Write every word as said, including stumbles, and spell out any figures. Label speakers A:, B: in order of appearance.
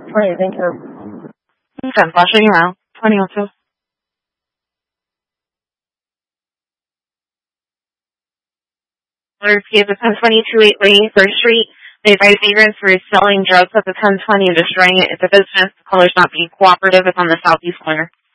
A: Great, thank you.
B: Okay, flashing around. twenty oh two. Repeat the ten twenty-two eight Lane First Street. They advise agents for selling drugs at the ten twenty and destroying it. It's a business. The caller's not being cooperative. It's on the southeast corner.